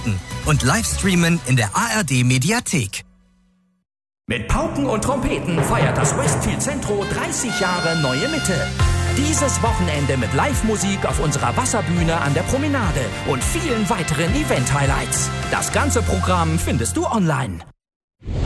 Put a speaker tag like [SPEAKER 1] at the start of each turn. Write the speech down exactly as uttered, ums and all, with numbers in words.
[SPEAKER 1] Minuten und Livestreamen in der A R D Mediathek.
[SPEAKER 2] Mit Pauken und Trompeten feiert das Westfield Centro dreißig Jahre Neue Mitte. Dieses Wochenende mit Live-Musik auf unserer Wasserbühne an der Promenade und vielen weiteren Event-Highlights. Das ganze Programm findest du online.